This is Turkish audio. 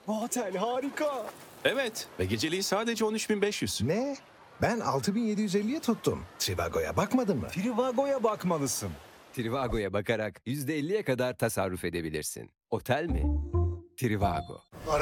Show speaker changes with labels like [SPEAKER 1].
[SPEAKER 1] Bu otel harika.
[SPEAKER 2] Evet ve geceliği sadece 13.500.
[SPEAKER 3] Ne? Ben 6.750'ye tuttum. Trivago'ya bakmadın mı?
[SPEAKER 1] Trivago'ya bakmalısın.
[SPEAKER 4] Trivago'ya bakarak %50'ye kadar tasarruf edebilirsin. Otel mi? Trivago.